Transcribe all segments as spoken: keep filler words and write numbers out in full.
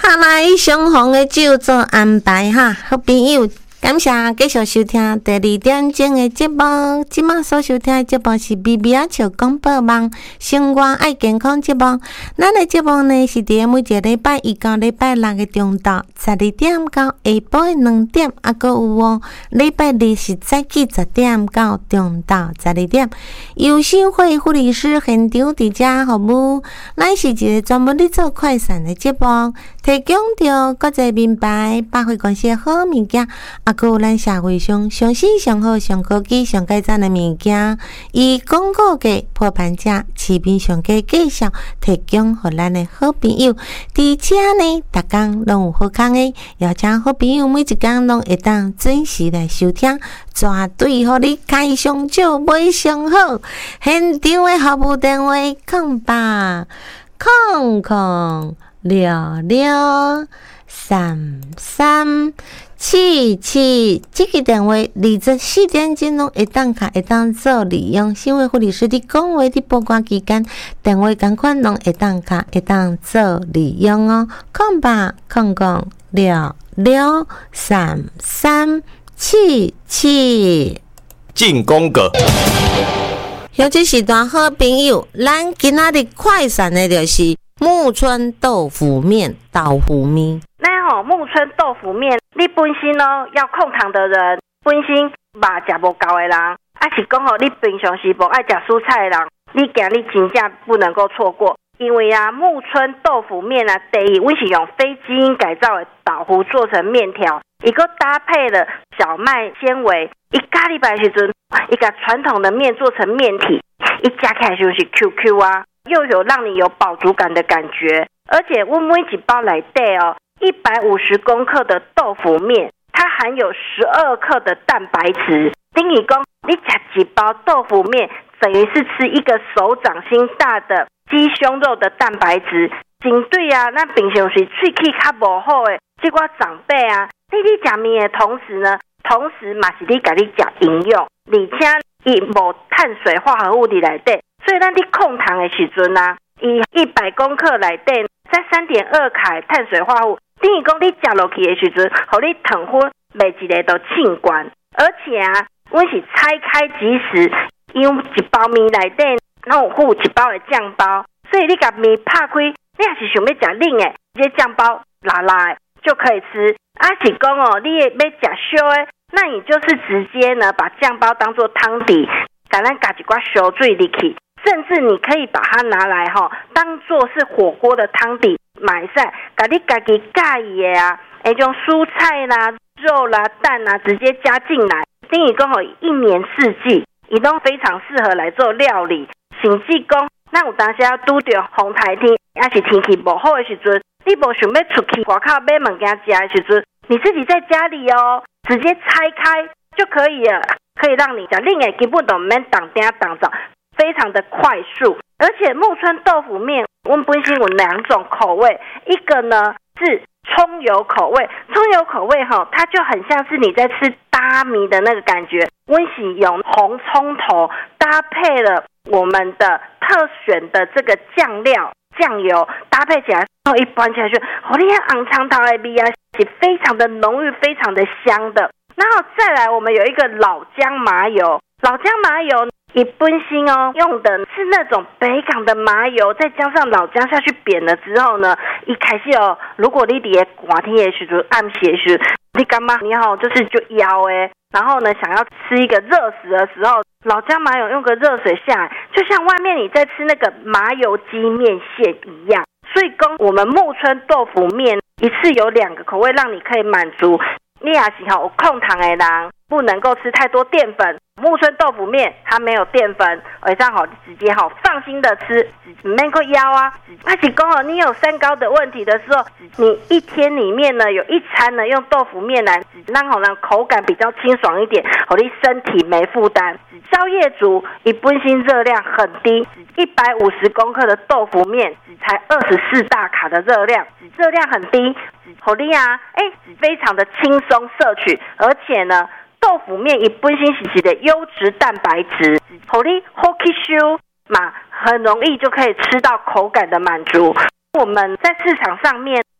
下来相逢的酒做安排哈，好朋友。感谢继续收听第二点钟的节目。即马所收听的节目是 B B 啊笑广播网生活爱健康节目。咱的节目呢是伫每一个礼拜一到礼拜六的中昼十二点到下晡的两点，啊，阁有哦，礼拜日是早起十点到中昼十二点。优心会护理师现场伫遮服务。咱是一个专门咧做快闪的节目，提供着国际名牌百货公司的好物件。啊，还有咱社会上上新、上好、上高级、上改赞的物件，以广告价破盘价、市面上价介绍，提供予咱的好朋友。伫遮呢，逐工拢有好康的，邀请好朋友每一工拢会当准时来收听，绝对予你开上少，买上好。现场的服务电话空吧，空空六六三三。七七，这个电话二十四点钟拢会当卡会当做利用，新会护理师伫讲话伫播歌期间，电话共款拢会当卡会当做利用哦。空吧，空空六六三三七七。 进攻个。 尤其是大好朋友，咱今仔日快闪的就是木村豆腐面、豆腐面。 那吼、哦、木村豆腐面，你本身哦要控糖的人，本身肉食无够的人，还是讲吼你平常时无爱食蔬菜的人，你今日真正不能够错过。因为啊，木村豆腐面啊，第一，我是用非基因改造的豆腐做成面条，一个搭配了小麦纤维，一咖喱白时阵，一个传统的面做成面体，一加起来就是 Q Q 啊，又有让你有饱足感的感觉。而且我每一包来带哦，一百五十公克的豆腐面，它含有十二克的蛋白质。等于讲，你吃一包豆腐面，等于是吃一个手掌心大的鸡胸肉的蛋白质。真对啊，咱平常时喙齿较无好的，这个长辈啊，你你吃面的同时呢，同时嘛是你家己吃营养，而且伊无碳水化合物伫内底，所以咱伫控糖的时阵啊，以一百公克内底，在三点二卡碳水化合物，等于讲你吃落去的时阵，互你糖分每一个都称悬。而且啊，我是拆开即食，因为一包面内底，然后有附一包的酱包，所以你把面拍开，你也是想要吃冷的，这些酱包辣辣的就可以吃。啊是讲哦，你要吃烧的，那你就是直接呢把酱包当做汤底，给咱加一寡烧水入去，甚至你可以把它拿来哈、哦，当做是火锅的汤底买晒，把你自己介意的啊，那种蔬菜啦、肉啦、蛋啦，直接加进来，等于讲吼一年四季，伊都非常适合来做料理。甚至讲，咱有当时啊拄着风台天，还是天气不好的时阵，你无想要出去外口买物件吃的时阵，你自己在家里哦，直接拆开就可以了，可以让你吃冷的基本都唔免当丁当早，非常的快速。而且木村豆腐面，我们本身有两种口味，一个呢是葱油口味，葱油口味哈，它就很像是你在吃大米的那个感觉。我是用红葱头搭配了我们的特选的这个酱料酱油，搭配起来后一端起来就，好厉害，昂长头的味啊，是非常的浓郁，非常的香的。然后再来，我们有一个老姜麻油，老姜麻油。你本身哦用的是那种北港的麻油，再加上老姜下去煸了之后呢，一开始哦，如果你伫寒天的时候、暗时的时候，你干嘛你好就是就腰诶，然后呢想要吃一个热食的时候，老姜麻油用个热水下来，就像外面你在吃那个麻油鸡面线一样。所以跟我们木村豆腐面一次有两个口味，让你可以满足。你也是有控糖的人，不能够吃太多淀粉。木村豆腐面它没有淀粉，而这样好直接好放心的吃，没够腰啊。而且讲哦，你有三高的问题的时候，你一天里面呢有一餐呢用豆腐面来让好让口感比较清爽一点，好你身体没负担。宵夜族一本身热量很低，一百五十公克的豆腐面只才二十四大卡的热量，热量很低，好你啊，哎，非常的轻松摄取，而且呢。豆腐面一本身是一个优质蛋白质，好你好吸收嘛，很容易就可以吃到口感的满足。我们在市场上面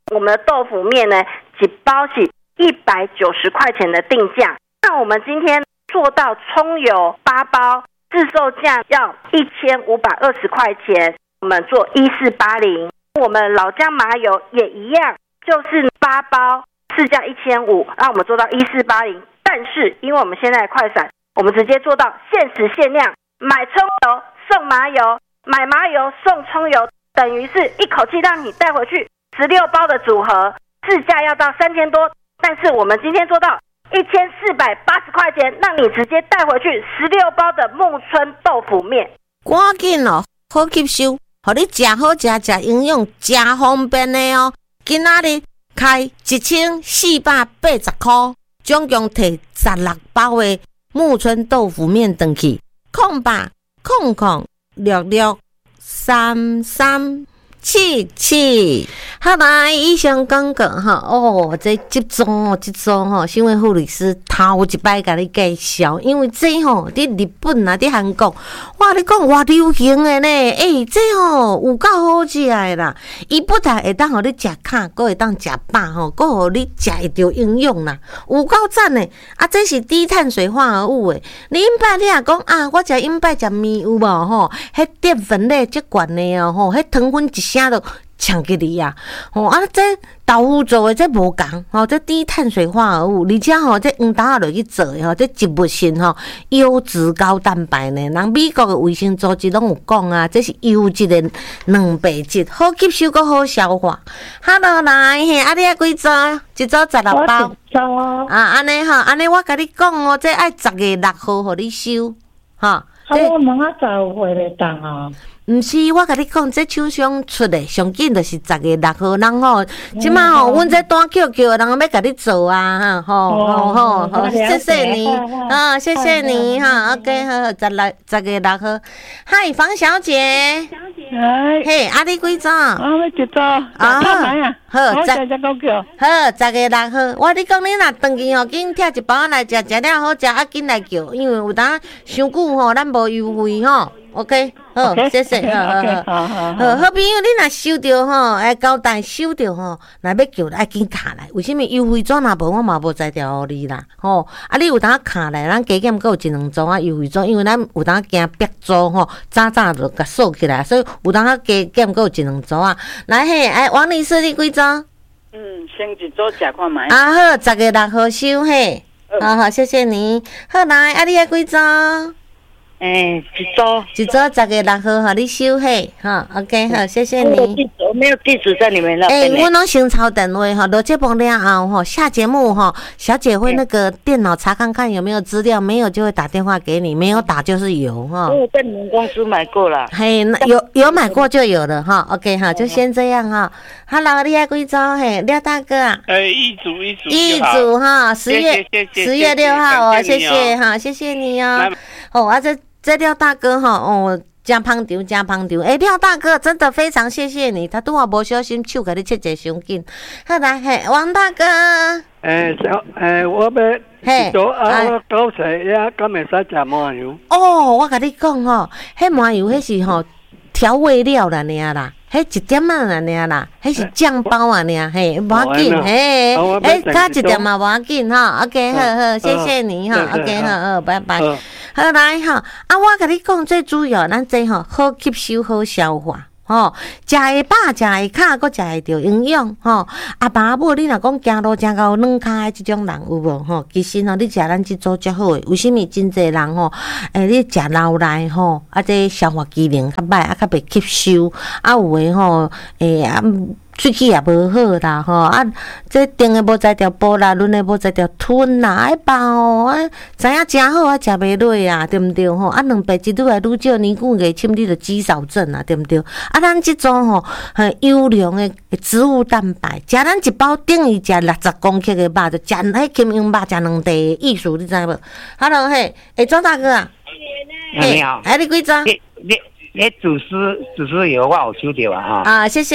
我们的豆腐面呢，一包是一百九十块钱的定价。那我们今天做到葱油八包，制售价要一千五百二十块钱，我们做一四八零。我们老姜麻油也一样，就是八包，市价一千五，让我们做到一四八零。但是因为我们现在的快闪，我们直接做到限时限量，买葱油送麻油，买麻油送葱油，等于是一口气让你带回去十六包的组合，市价要到三千多，但是我们今天做到一千四百八十块钱，让你直接带回去十六包的木村豆腐面。 赶紧哦，好吸收，互你食好食，食营养，食方便的哦。今仔日开一千四百八十块，总共摕十六包的木村豆腐面回去，空八空空六六三三七七。好啦，以上讲过哈，哦，这集中哦，集中吼，新闻护理师头一摆甲你介绍，因为这吼，伫日本啊，伫韩国，哇，你讲偌流行的呢，诶、欸，这吼有够好食的啦，伊不但会当互你食卡，阁会当食饱吼，阁互你食会着营养啦，有够赞的。啊，这是低碳水化合物的。你因摆你若讲啊，我食因摆食面有无吼？迄淀粉类足悬的哦，吼，迄糖分一声都抢起嚟啊！吼啊，这豆腐做的这无共吼，这低碳水化合物，而且吼这黄豆仔落去做的吼，这植物性吼优质高蛋白呢。人美国的卫生组织拢有讲啊，这是优质的蛋白质，好吸收阁好消化。Hello 来嘿，啊你爱几组？一组十六包。 哦、 啊，安尼吼，安尼我甲你讲哦，这爱十月六号互你收，吼。 啊，我问啊，十有会袂当哦。 毋是，我甲你讲，这厂商出的上紧就是十月六号，人吼，即马吼，阮这单 Q Q 的人要甲你做啊，吼吼吼吼，谢谢你，啊，谢谢你哈 ，OK， 好，十六十月六号，嗨，方小姐，小姐，嘿，啊，你几组？ 啊，要一组，啊， 好， 十十九叫， 好，十月六号，我你讲你若转去吼，紧摕一包来食，食了好食，啊，紧来叫，因为有当伤久吼，咱无优惠吼。OK， 好， okay, 谢谢， okay, 好好 okay, 好， 好好，好朋友，你若收到吼，爱交代收到吼，若要叫爱紧卡来，为什么优惠券若无我嘛无在调互你啦，吼，啊，你有当卡来，咱加减阁有一两组啊优惠券，因为咱有当惊逼租吼，早早就甲锁起来，所以有当加减阁有一两组啊。来嘿，哎，王女士，你几组？ 嗯，先一组食看卖。 啊好，十月六号收嘿，好好，谢谢你。好来，啊，你爱几组？ 哎，一周一周十月六号，互你收嘿，哈 ，OK， 好，谢谢你。 我没有地址在你们那哎、 边。 欸，我拢先抄电话哈，落节目了后哈，下节目哈，小姐会那个电脑查看看有没有资料，没有就会打电话给你，没有打就是有哈。 我在你们公司买过了。 嘿，那有有买过就有了哈 ，OK 哈，就先这样哈。Hello， 你爱几周？嘿，廖大哥啊。 呃，一组一组一组哈，十月十月六号哦，谢谢哈，谢谢你哦。哦，啊这这廖大哥哈，哦。加胖丢加胖丢，哎，廖大哥真的非常谢谢你，他拄好无小心手给你切一伤紧。好来，嘿，王大哥， 诶，小诶，我要嘿， 做啊，我搞出呀，敢会使食麻油？ 哦，我甲你讲吼，迄麻油迄是吼调味料啦，尔啦，迄一点仔啦，尔啦，迄是酱包啊，尔，嘿，无要紧，嘿，诶，加一点嘛，无要紧哈 ，OK， 好好，谢谢你哈 ，OK， 好好，拜拜。好来哈，啊，我甲你讲，最主要咱这吼好吸收、好消化，吼，食会饱、食会卡，搁食会着营养，吼。啊，爸母你若讲行路行到软骹的即种人有无？吼，其实吼，你食咱即组较好诶。为什么真侪人吼？诶、欸，你食老来吼，啊，这消化机能较歹，啊，较袂吸收，啊，有诶吼，诶、欸、啊。喙齿也无好啦，吼啊！这顶的无在条补啦，轮的无在条吞啦，爱饱哦，啊，知影真好啊，食袂落啊，对毋对吼？啊，蛋白质愈来愈少，年久月深，你就肌少症啊，对毋对？啊，咱即种吼，很优良的植物蛋白，食咱一包等于食六十公克的肉，就食迄金庸肉食两地的意思，你知无 ？Hello， 嘿，诶，庄大哥啊， 你好， 哎，你几张？ 你你你主持主持有我有收到啊！ 啊，谢谢你。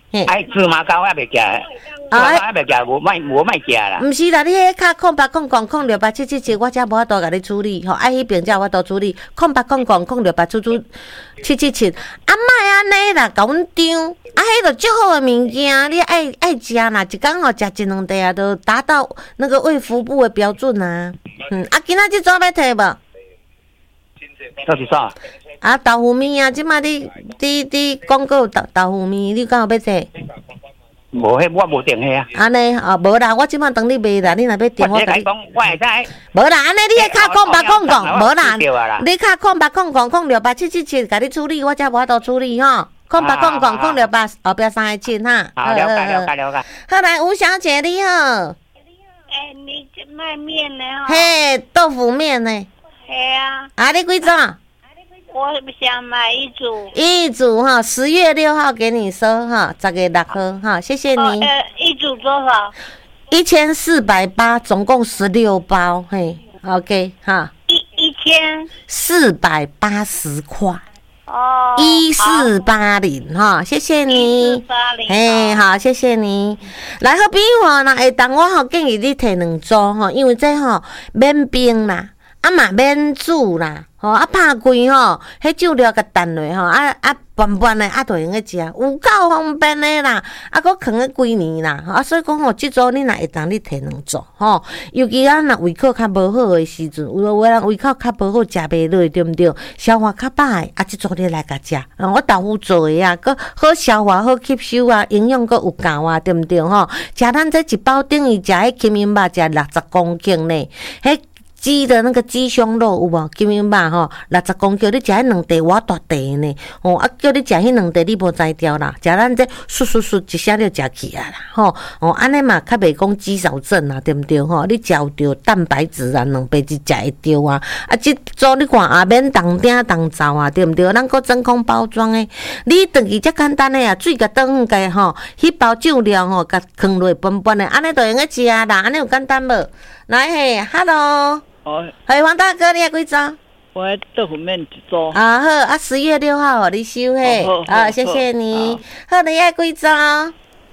嘿， 哎，芝麻糕还袂食，芝麻糕还袂食，无卖无卖食啦。 毋是啦，你迄卡空八空空空六八七七七，我才无法度甲你处理吼，爱迄边才有法度处理，空八空空空六八七七七七七，啊莫安尼啦，甲阮张，啊迄个足好诶物件，你爱爱食啦，一工吼食一两块啊，都达到那个卫福部诶标准啊。嗯，啊今仔即早要摕无？ 到是啥？ 啊豆腐面啊，即摆你你你广告豆豆腐面，你敢有要摕？ 无迄，我无订迄啊。 安尼啊，无啦，我即摆等你卖啦，你若要订， 我我甲你。 讲，我会使。 无啦，安尼你迄卡空八空空，无啦啦， 你卡空八空空空六八七七七，甲你处理，我才无法度处理吼。空八空空空六八后壁三个七哈。 好，了解了解了解。 好来，吴小姐你好。 哎，你卖面呢？ 嘿，豆腐面呢？ 嘿啊。 啊，你几张？ 我想买一组。 一组哈，十月六号给你收哈，十月六号哈，谢谢你。 哦、呃，一组多少？ 一千四百八，总共十六包，嘿 ，OK 哈。 一一千四百八十块。 哦。 一四八零哈，谢谢你。 一四八零。 嘿，好，谢谢你。来，好比吼，那会当我吼建议你摕两组吼，因为这吼免冰啦，啊嘛免煮啦。吼啊，拍开吼，迄酒料甲淡落吼，啊啊拌拌的，啊就用个食，有够方便的啦，啊，搁放个几年啦，啊，所以讲吼，即组你若会当你摕两组吼，尤其咱若胃口较无好的时阵，有有人胃口较无好，食袂落，对毋对？消化较歹，啊，即组你来甲食，啊，我豆腐做的啊，搁好消化、好吸收啊，营养搁有够啊，对毋对？吼，食咱这一包等于食迄金银肉食六十公斤呢，迄。鸡的那个鸡胸肉有无？金银肉吼，六十公斤，你食迄两块偌大块呢？哦，啊，叫你食迄两块，你无知调啦。食咱这唰唰唰一下就食起来啦，吼哦，安尼嘛较袂讲肌少症啊，对毋对？吼，你食有着蛋白质啊，两杯就食会着啊。啊，即做你看也免动鼎动灶啊，对毋对？咱搁真空包装诶，你等于遮简单诶啊，水甲倒去吼，迄包酱料吼，甲放落拌拌诶，安尼就用个食啦，安尼有简单无？来嘿 ，Hello。 哦， 嘿，王大哥，你爱几张？ 我豆腐面一组。 啊好，啊十月六号互你收嘿，啊谢谢你。好，你爱几张？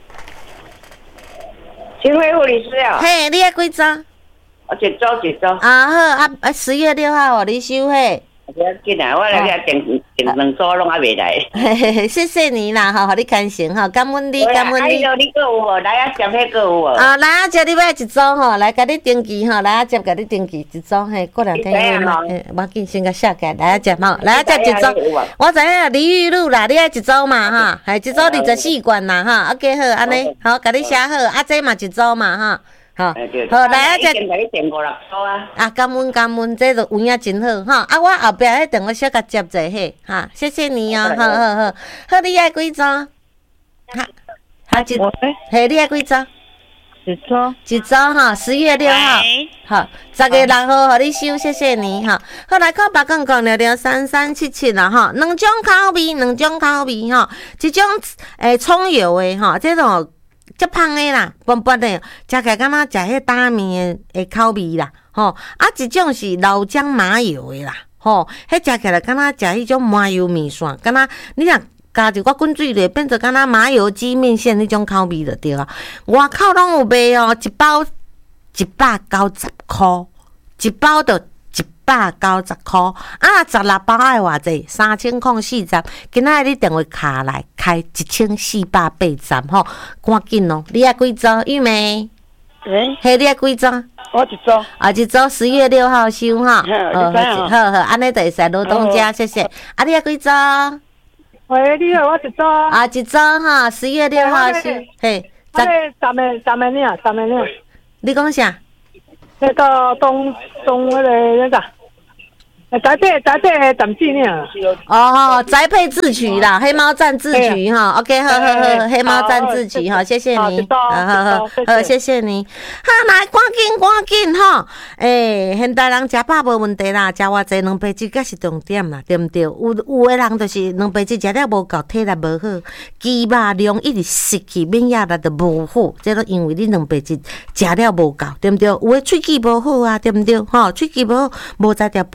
新辉护理师啊。 嘿，你爱几张？ 我一组一组。 啊好，啊啊十月六号互你收嘿。 不要紧啦，我来个订订两组拢还袂来。 嘿嘿嘿，谢谢你啦，吼，互你开心吼，感恩你，感恩你。 哎呦，你有无？来啊，接迄个有无？ 啊，来啊，接你要一组吼，来甲你登记吼，来啊，接甲你登记一组嘿，过两天去嘛，嘿，无紧先甲写起来，来啊接吼，来啊接一组。我知影李玉露啦，你爱一组嘛哈，系一组二十四罐啦哈，OK 好，安尼好，甲你写好，啊这嘛一组嘛哈。好，好来啊！这甲你订五六组啊！ 啊，感恩感恩，这个有影真好哈！啊，我后壁迄电话小甲接者嘿，哈，谢谢你哦，好好好，好你爱几张？哈，哈一，嘿，你爱几张？ 一组， 一组哈，十月六号，好，十月六号互你收，谢谢你哈。好来，靠白讲讲聊聊三三七七啦哈，两种口味，两种口味哈，一种诶葱油的哈，这种。足芳的啦，拌拌的，食起来感觉食迄打面的口味啦，吼啊一种是老姜麻油的啦，吼，迄食起来感觉食迄种麻油面线，感觉你若加一寡滚水咧，变做感觉麻油鸡面线迄种口味就对啊。外口拢有卖哦，一包一百九十箍，一包就一百九十箍，啊，十六包爱偌济？三千空四十。今仔日你电话卡来开一千四百八十吼，赶紧哦！你爱几张？玉梅？ 喂， 嘿，你爱几张？ 我一组。 啊，一组十月六号收哈。 好， 好好，安尼就会使罗东家，谢谢。啊，你爱几张？ 喂，你好，我一组。 啊，一张哈，十月六号收。嘿， 十三个三个呢？三个呢？ 你讲啥？ 那个东东那个那个，宅配宅配展示呢？ 哦，宅配自取啦，黑猫站自取哈。OK， 好好好，黑猫站自取哈，谢谢你，好好好，好谢谢你。哈，来赶紧赶紧哈，诶，现代人食饱无问题啦，食偌济两杯酒才是重点啦，对毋对？有有的人就是两杯酒食了无够，体力无好，肌肉量一直失去，免疫力就无好，这都因为你两杯酒食了无够，对毋对？有的喙齿无好啊，对毋对？吼，喙齿无好，无在条补，无在条。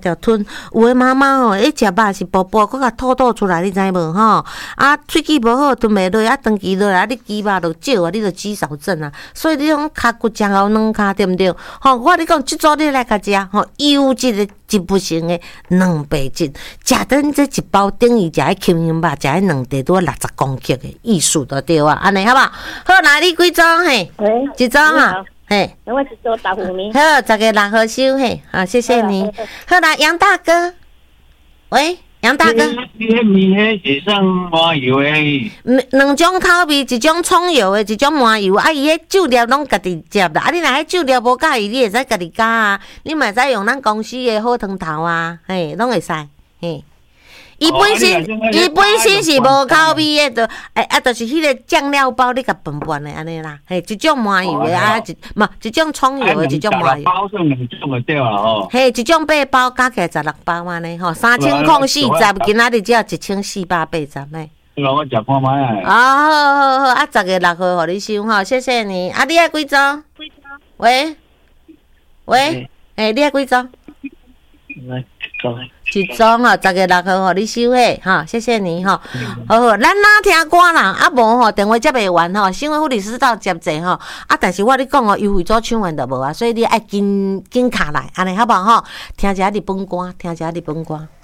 着吞。有诶妈妈吼，伊食肉是薄薄，搁甲吐吐出来，你知无吼？啊，喙齿无好，吞袂落，啊，长期落来，你肌肉就少啊，你就肌少症啊。所以你种骹骨食后软骹，对毋对？吼，我你讲，即组你来甲食，吼，优质诶一不成诶两倍质，食等这一包等于食迄轻轻肉，食迄两地都六十公克诶，意思就对啊，安尼好无？好，来你几组嘿？ 喂， 一组哈？嘿， 我一组豆腐面。 好，十个六号收嘿，好，谢谢你。好啦，杨大哥，喂，杨大哥， 你迄面迄是算麻油诶？ 两种口味，一种葱油的，一种麻油。啊，伊迄酒料拢家己食啦。啊，你若迄酒料无介意，你会使家己加啊。你嘛会使用咱公司的好汤头啊，嘿，拢会使，嘿。伊本身伊本身是无口味的，就诶啊，就是迄个酱料包，你甲拌拌的安尼啦。嘿，一种麻油的啊，一嘛一种葱油的，一种麻油。 包算两种就对啦吼。 嘿，一种八包加起来十六包安尼吼，三千空四十，今仔日只有一千四百八十诶。 我我食看卖啊。 哦，好好好，啊，十个六号互你收吼，谢谢你。啊，你爱几张？几张？喂喂，诶，你爱几张？ 来，走。 一张吼，十个六号互你收诶，哈，谢谢你吼。好好，咱哪听歌啦，啊无吼，电话接袂完吼，新闻护理师到接者吼，啊，但是我咧讲哦，优惠组抢完就无啊，所以你爱紧紧卡来，安尼好无吼？听一下日本歌，听一下日本歌。